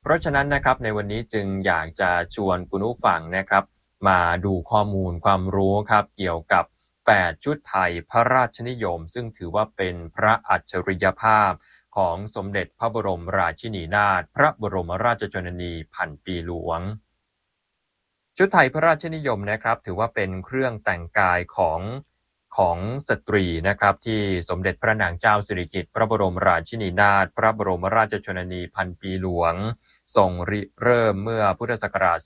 เพราะฉะนั้นนะครับในวันนี้จึงอยากจะชวนคุณผู้ฟังนะครับมาดูข้อมูลความรู้ครับเกี่ยวกับ8ชุดไทยพระราชนิยมซึ่งถือว่าเป็นพระอัจฉริยภาพของสมเด็จพระบรมราชินีนาถพระบรมราชชนนีพันปีหลวงชุดไทยพระราชนิยมนะครับถือว่าเป็นเครื่องแต่งกายของสตรีนะครับที่สมเด็จพระนางเจ้าสิริกิติ์พระบรมราชินีนาถพระบรมราชชนนีพันปีหลวงทรงริเริ่มเมื่อพุทธศักราช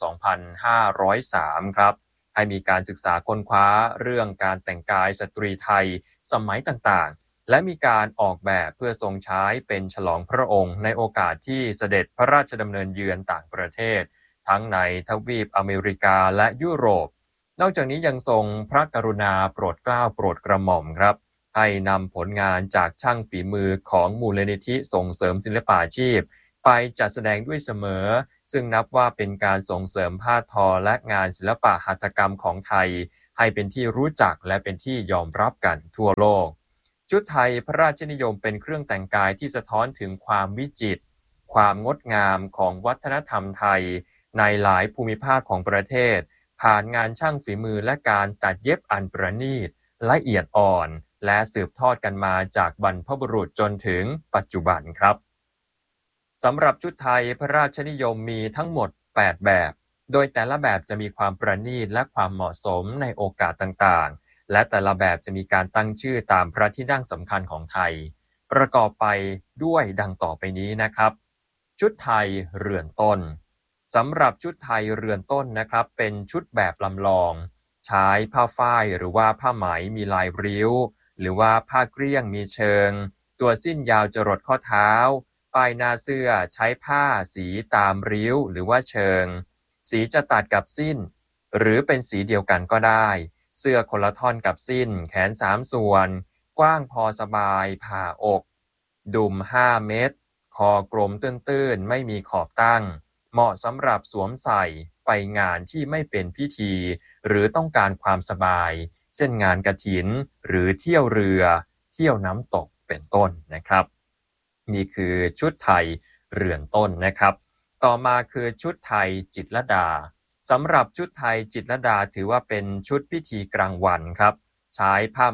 2503 ครับให้มีการศึกษาค้นคว้าเรื่องการแต่งกายสตรีไทยสมัยต่างๆและมีการออกแบบเพื่อทรงใช้เป็นฉลองพระองค์ในโอกาสที่เสด็จพระราชดำเนินเยือนต่างประเทศทั้งในทวีปอเมริกาและยุโรปนอกจากนี้ยังทรงพระกรุณาโปรดเกล้าโปรดกระหม่อมครับให้นำผลงานจากช่างฝีมือของมูลนิธิส่งเสริมศิลปาชีพไปจัดแสดงด้วยเสมอซึ่งนับว่าเป็นการส่งเสริมผ้าทอและงานศิลปะหัตถกรรมของไทยให้เป็นที่รู้จักและเป็นที่ยอมรับกันทั่วโลกชุดไทยพระราชนิยมเป็นเครื่องแต่งกายที่สะท้อนถึงความวิจิตรความงดงามของวัฒนธรรมไทยในหลายภูมิภาคของประเทศผ่านงานช่างฝีมือและการตัดเย็บอันประณีตละเอียดอ่อนและสืบทอดกันมาจากบรรพบุรุษจนถึงปัจจุบันครับสำหรับชุดไทยพระราชนิยมมีทั้งหมด8แบบโดยแต่ละแบบจะมีความประณีตและความเหมาะสมในโอกาสต่างๆและแต่ละแบบจะมีการตั้งชื่อตามพระที่นั่งสำคัญของไทยประกอบไปด้วยดังต่อไปนี้นะครับชุดไทยเรือนต้นสำหรับชุดไทยเรือนต้นนะครับเป็นชุดแบบลำลองใช้ผ้าฝ้ายหรือว่าผ้าไหมมีลายริ้วหรือว่าผ้าเกลี้ยงมีเชิงตัวสิ้นยาวจรดข้อเท้าป้ายหน้าเสื้อใช้ผ้าสีตามริ้วหรือว่าเชิงสีจะตัดกับสิ้นหรือเป็นสีเดียวกันก็ได้เสื้อคนละท่อนกับสิ้นแขน3ส่วนกว้างพอสบายผ่าอกดุม5 เม็ดคอกลมตื้นๆไม่มีขอบตั้งเหมาะสำหรับสวมใส่ไปงานที่ไม่เป็นพิธีหรือต้องการความสบายเช่นงานกฐินหรือเที่ยวเรือเที่ยวน้ำตกเป็นต้นนะครับนี่คือชุดไทยเรือนต้นนะครับต่อมาคือชุดไทยจิตรลดาสำหรับชุดไทยจิตรลดาถือว่าเป็นชุดพิธีกลางวันครับใช้ผ้า